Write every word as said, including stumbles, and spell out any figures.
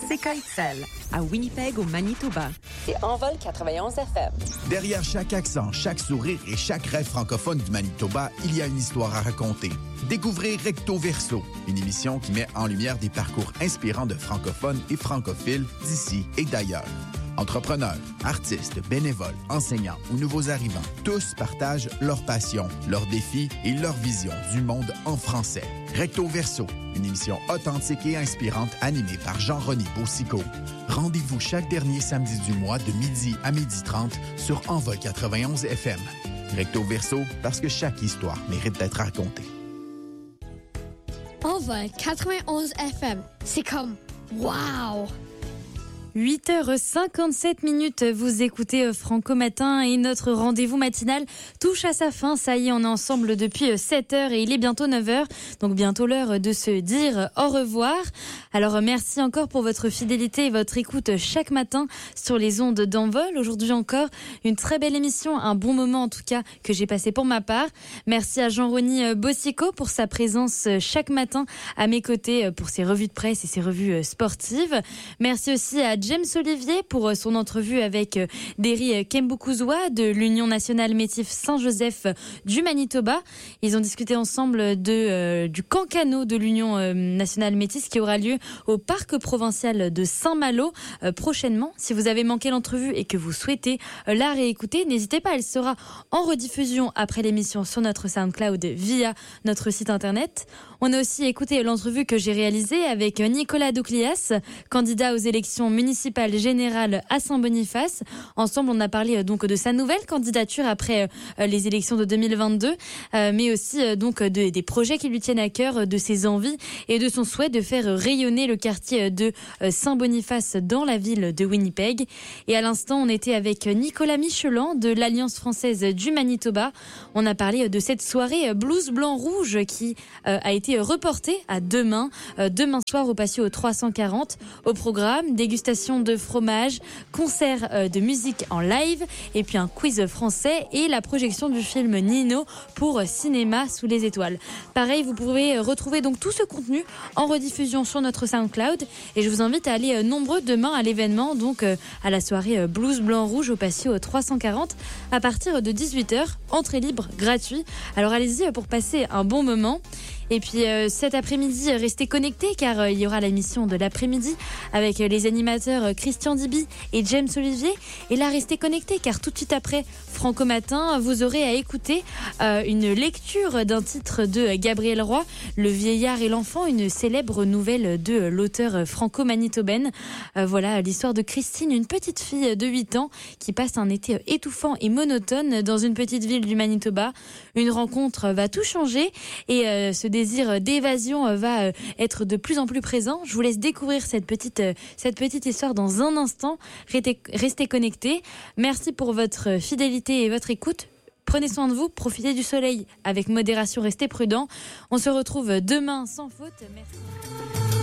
c'est K X L, à Winnipeg, au Manitoba. C'est Envol quatre-vingt-onze F M. Derrière chaque accent, chaque sourire et chaque rêve francophone du Manitoba, il y a une histoire à raconter. Découvrez Recto Verso, une émission qui met en lumière des parcours inspirants de francophones et francophiles d'ici et d'ailleurs. Entrepreneurs, artistes, bénévoles, enseignants ou nouveaux arrivants, tous partagent leur passion, leurs défis et leur vision du monde en français. Recto Verso, une émission authentique et inspirante animée par Jean-René Boussicault. Rendez-vous chaque dernier samedi du mois de midi à midi trente sur Envol quatre-vingt-onze F M. Recto Verso, parce que chaque histoire mérite d'être racontée. Envol quatre-vingt-onze F M, c'est comme wow! huit heures cinquante-sept minutes, vous écoutez Franco Matin et notre rendez-vous matinal touche à sa fin. Ça y est, on est ensemble depuis sept heures et il est bientôt neuf heures. Donc bientôt l'heure de se dire au revoir. Alors merci encore pour votre fidélité et votre écoute chaque matin sur les ondes d'Envol. Aujourd'hui encore, une très belle émission, un bon moment en tout cas que j'ai passé pour ma part. Merci à Jean-René Boussicault pour sa présence chaque matin à mes côtés pour ses revues de presse et ses revues sportives. Merci aussi à James Olivier pour son entrevue avec Derry Kembukuzwa de l'Union nationale Métis Saint-Joseph du Manitoba. Ils ont discuté ensemble de, euh, du cancano de l'Union euh, nationale Métis qui aura lieu au parc provincial de Saint-Malo euh, prochainement. Si vous avez manqué l'entrevue et que vous souhaitez euh, la réécouter, n'hésitez pas, elle sera en rediffusion après l'émission sur notre SoundCloud via notre site internet. On a aussi écouté l'entrevue que j'ai réalisée avec Nicolas Douclias, candidat aux élections municipales générales à Saint-Boniface. Ensemble, on a parlé donc de sa nouvelle candidature après les élections de deux mille vingt-deux, mais aussi donc de, des projets qui lui tiennent à cœur, de ses envies et de son souhait de faire rayonner le quartier de Saint-Boniface dans la ville de Winnipeg. Et à l'instant, on était avec Nicolas Michelan de l'Alliance française du Manitoba. On a parlé de cette soirée Blues Blanc-Rouge qui a été reportée à demain, demain soir au patio trois cent quarante. Au programme, dégustation de fromage, concert de musique en live et puis un quiz français et la projection du film Nino pour Cinéma sous les étoiles. Pareil, vous pouvez retrouver donc tout ce contenu en rediffusion sur notre SoundCloud et je vous invite à aller nombreux demain à l'événement, donc à la soirée Blues Blanc-Rouge au patio trois cent quarante à partir de dix-huit heures, entrée libre, gratuit. Alors allez-y pour passer un bon moment. Et puis euh, cet après-midi, restez connectés car euh, il y aura l'émission de l'après-midi avec euh, les animateurs euh, Christian Diby et James Olivier. Et là, restez connectés car tout de suite après Franco Matin, vous aurez à écouter euh, une lecture d'un titre de Gabriel Roy, Le vieillard et l'enfant, une célèbre nouvelle de l'auteur franco-manitobaine. Euh, voilà l'histoire de Christine, une petite fille de huit ans qui passe un été étouffant et monotone dans une petite ville du Manitoba. Une rencontre va tout changer et euh, ce désir d'évasion va être de plus en plus présent. Je vous laisse découvrir cette petite, cette petite histoire dans un instant. Restez, restez connectés. Merci pour votre fidélité et votre écoute. Prenez soin de vous, profitez du soleil avec modération, restez prudents. On se retrouve demain sans faute. Merci.